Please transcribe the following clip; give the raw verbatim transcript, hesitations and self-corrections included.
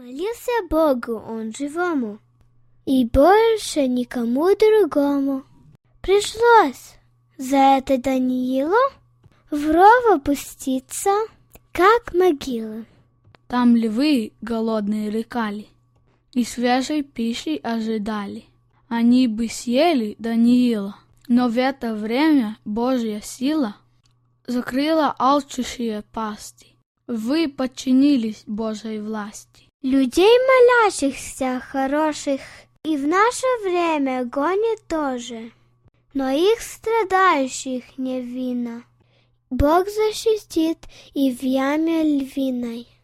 Молился Богу он живому, и больше никому другому. Пришлось за это Даниилу в ров опуститься, как могила. Там львы голодные рыкали и свежей пищи ожидали. Они бы съели Даниила, но в это время Божья сила закрыла алчущие пасти. Вы подчинились Божьей власти. Людей, молящихся, хороших, и в наше время гонит тоже, но их страдающих невинно Бог защитит и в яме львиной.